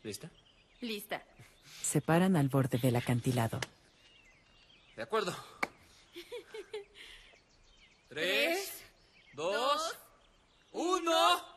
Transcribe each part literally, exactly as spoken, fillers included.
¿Lista? Lista. Se paran al borde del acantilado. De acuerdo. Tres, dos, uno.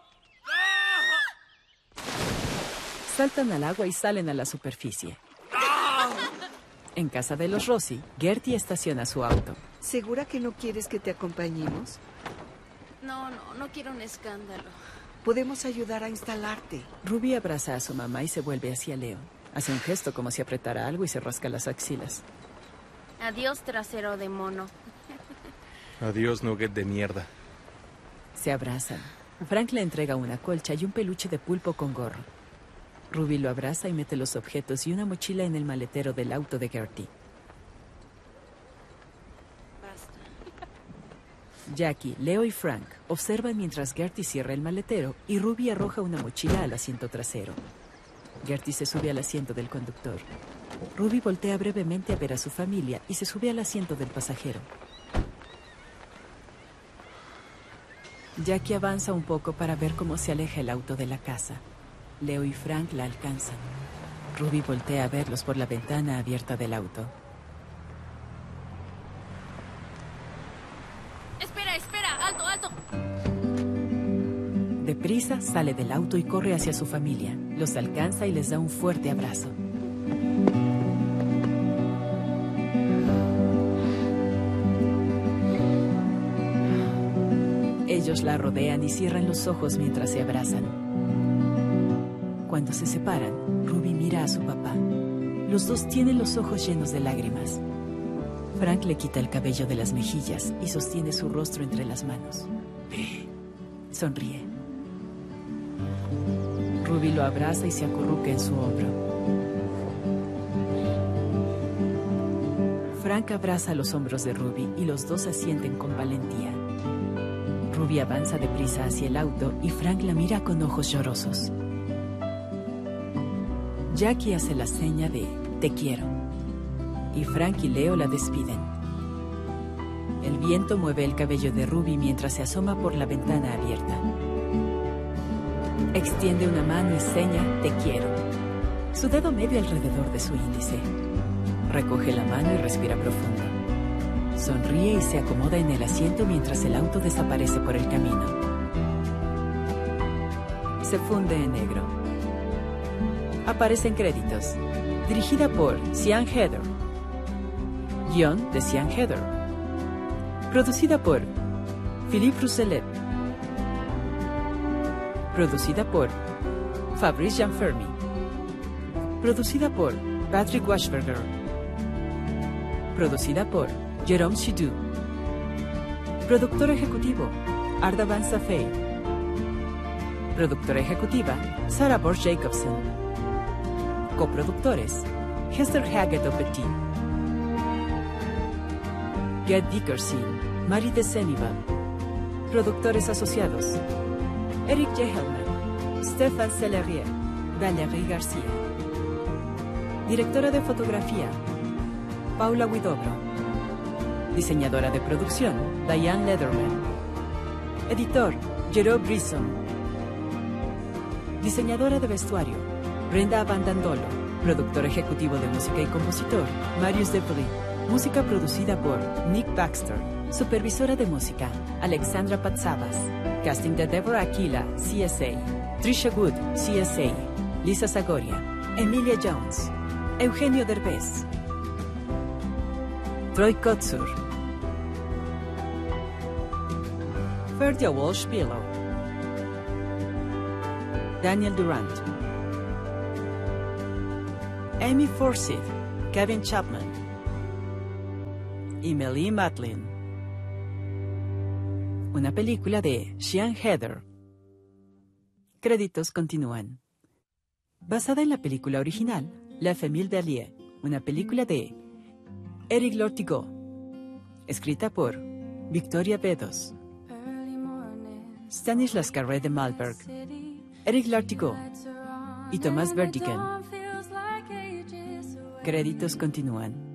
Saltan al agua y salen a la superficie. En casa de los Rossi, Gertie estaciona su auto. ¿Segura que no quieres que te acompañemos? No, no, no quiero un escándalo. Podemos ayudar a instalarte. Ruby abraza a su mamá y se vuelve hacia Leo. Hace un gesto como si apretara algo y se rasca las axilas. Adiós, trasero de mono. Adiós, nugget de mierda. Se abrazan. Frank le entrega una colcha y un peluche de pulpo con gorro. Ruby lo abraza y mete los objetos y una mochila en el maletero del auto de Gertie. Basta. Jackie, Leo y Frank observan mientras Gertie cierra el maletero y Ruby arroja una mochila al asiento trasero. Gertie se sube al asiento del conductor. Ruby voltea brevemente a ver a su familia y se sube al asiento del pasajero. Jackie avanza un poco para ver cómo se aleja el auto de la casa. Leo y Frank la alcanzan. Ruby voltea a verlos por la ventana abierta del auto. Espera, espera, alto, alto. Deprisa sale del auto y corre hacia su familia. Los alcanza y les da un fuerte abrazo. Ellos la rodean y cierran los ojos mientras se abrazan. Cuando se separan, Ruby mira a su papá. Los dos tienen los ojos llenos de lágrimas. Frank le quita el cabello de las mejillas y sostiene su rostro entre las manos. Sonríe. Ruby lo abraza y se acurruca en su hombro. Frank abraza los hombros de Ruby y los dos asienten con valentía. Ruby avanza deprisa hacia el auto y Frank la mira con ojos llorosos. Jackie hace la seña de "te quiero" y Frank y Leo la despiden. El viento mueve el cabello de Ruby mientras se asoma por la ventana abierta. Extiende una mano y seña "te quiero", su dedo medio alrededor de su índice. Recoge la mano y respira profundo. Sonríe y se acomoda en el asiento mientras el auto desaparece por el camino. Se funde en negro. Aparecen créditos. Dirigida por Sian Heder. Guión de Sian Heder. Producida por Philippe Rousselet. Producida por Fabrice Gianfermi. Producida por Patrick Washberger. Producida por Jérôme Chidou. Productor ejecutivo Ardavan Safei. Productora ejecutiva Sarah Borch Jacobson. Coproductores Hester Haggett O'Petit, Gerd Dickerson, Marie de Seniva. Productores asociados Eric Jehelman, Stefan Sellerier, Valérie García. Directora de fotografía Paula Huidobro. Diseñadora de producción Diane Lederman. Editor Jérôme Brisson. Diseñadora de vestuario Brenda Abandandolo. Productor ejecutivo de música y compositor Marius Debris. Música producida por Nick Baxter. Supervisora de música Alexandra Patsavas. Casting de Deborah Aquila, C S A. Trisha Wood, C S A. Lisa Zagoria. Emilia Jones. Eugenio Derbez. Troy Kotsur. Ferdia Walsh-Pillow. Daniel Durant. Amy Forsyth, Kevin Chapman y Melanie Matlin. Una película de Sian Heder. Créditos continúan. Basada en la película original La Famille Bélier, una película de Eric Lortigot. Escrita por Victoria Bedos, Stanislas Carré de Malberg, Eric Lortigot y Thomas Verdigan. Créditos continúan.